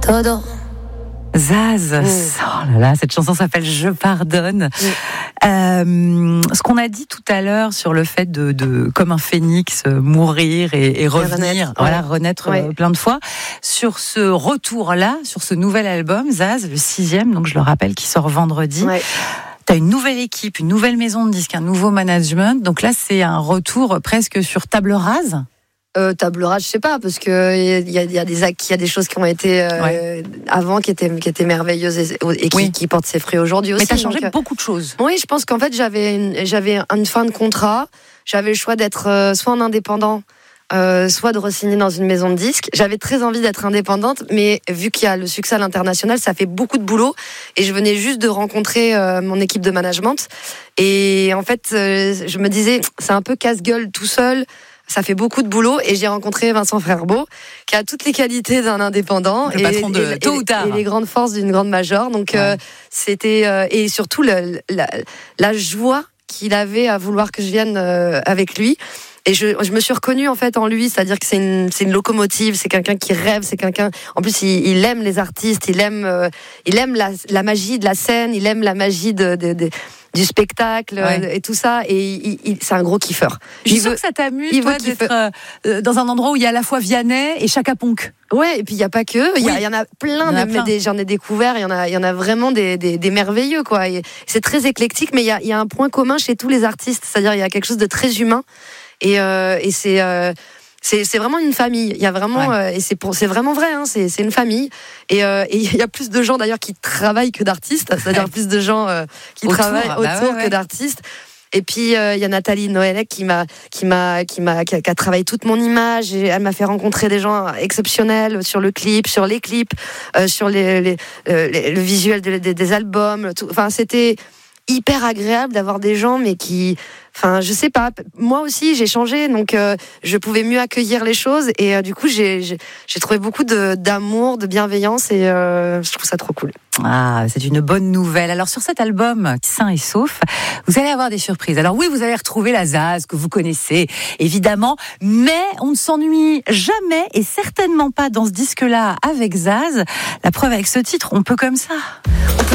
todo. Zaz, oh là là, cette chanson s'appelle Je pardonne. Ce qu'on a dit tout à l'heure sur le fait de comme un phénix, mourir et revenir, renaître plein de fois, sur ce retour-là, sur ce nouvel album, Zaz, le 6e, donc je le rappelle, qui sort vendredi. Ouais. T'as une nouvelle équipe, une nouvelle maison de disques, un nouveau management, donc là c'est un retour presque sur table rase. Table rase, je sais pas, parce que il y a des choses qui ont été avant qui étaient merveilleuses et qui portent ses fruits aujourd'hui aussi. Mais t'as changé beaucoup de choses. Oui, je pense qu'en fait j'avais une fin de contrat, j'avais le choix d'être soit en indépendant, soit de re-signer dans une maison de disques. J'avais très envie d'être indépendante, mais vu qu'il y a le succès à l'international, ça fait beaucoup de boulot. Et je venais juste de rencontrer mon équipe de management. Et en fait, je me disais, c'est un peu casse-gueule tout seul. Ça fait beaucoup de boulot et j'ai rencontré Vincent Frerbeau qui a toutes les qualités d'un indépendant le patron de tôt ou tard et les grandes forces d'une grande major. Donc c'était et surtout la joie qu'il avait à vouloir que je vienne avec lui. Et je me suis reconnue en fait en lui, c'est-à-dire que c'est une locomotive, c'est quelqu'un qui rêve, c'est quelqu'un. En plus, il aime les artistes, il aime la magie de la scène, il aime la magie du spectacle et tout ça, et c'est un gros kiffeur. Je suis sûre que ça t'amuse, toi, d'être dans un endroit où il y a à la fois Vianney et Chaka Ponk. Ouais, et puis il y a pas que, il y en a plein, j'en ai découvert, il y en a vraiment des merveilleux, quoi. Et c'est très éclectique, mais il y a un point commun chez tous les artistes, c'est-à-dire il y a quelque chose de très humain, et c'est vraiment une famille. Il y a vraiment et c'est vraiment vrai, hein, c'est une famille, et il y a plus de gens d'ailleurs qui travaillent que d'artistes, c'est-à-dire plus de gens qui travaillent autour que d'artistes. Et puis il y a Nathalie Noëlec qui a travaillé toute mon image, et elle m'a fait rencontrer des gens exceptionnels sur le clip, sur les clips, sur le visuel des albums. Enfin, c'était hyper agréable d'avoir des gens, mais qui, enfin, je sais pas, moi aussi j'ai changé, donc je pouvais mieux accueillir les choses, et du coup j'ai trouvé beaucoup d'amour, de bienveillance, et je trouve ça trop cool. Ah, c'est une bonne nouvelle. Alors sur cet album Sain et Sauf, vous allez avoir des surprises. Alors oui, vous allez retrouver la Zaz que vous connaissez évidemment, mais on ne s'ennuie jamais, et certainement pas dans ce disque-là avec Zaz. La preuve avec ce titre, on peut comme ça.